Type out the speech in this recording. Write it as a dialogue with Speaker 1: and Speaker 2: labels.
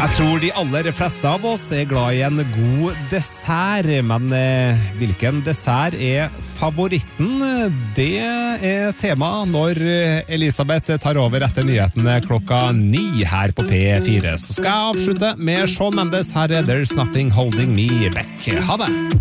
Speaker 1: Jeg tror de aller fleste av oss glad i en god dessert, men hvilken dessert favoritten? Det tema når Elisabeth tar over etter nyhetene 9:00 her på P4. Så skal jeg avslutte med Shawn Mendes. Her There's Nothing Holding Me Back. Ha det!